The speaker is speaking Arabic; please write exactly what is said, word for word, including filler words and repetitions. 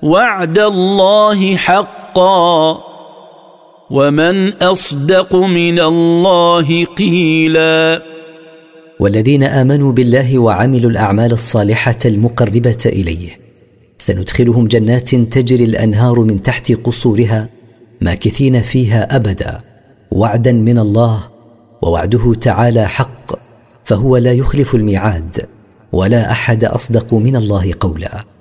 وعد الله حقا ومن أصدق من الله قيلا. والذين آمنوا بالله وعملوا الأعمال الصالحة المقربة إليه سندخلهم جنات تجري الأنهار من تحت قصورها ماكثين فيها أبدا، وعدا من الله، ووعده تعالى حق، فهو لا يخلف الميعاد، ولا أحد أصدق من الله قولا.